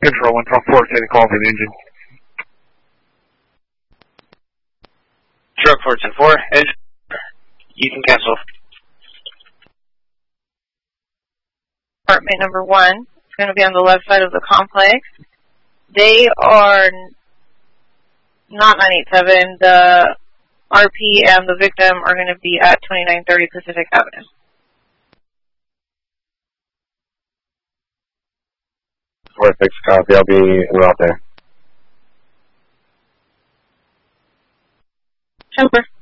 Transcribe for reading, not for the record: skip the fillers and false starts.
Control 1, talk 4, take a call for the engine. Truck 424, engine. You can cancel. Apartment number 1. It's going to be on the left side of the complex. They are not 987. The RP and the victim are going to be at 2930 Pacific Avenue. Perfect, copy. I'll be en route there. Over.